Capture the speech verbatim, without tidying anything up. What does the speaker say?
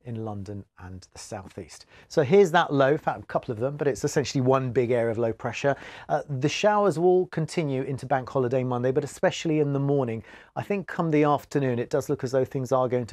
in London and the southeast. So here's that low, in fact a couple of them, but it's essentially one big area of low pressure. Uh, the showers will continue into Bank Holiday Monday, but especially in the morning. I think come the afternoon it does look as though things are going to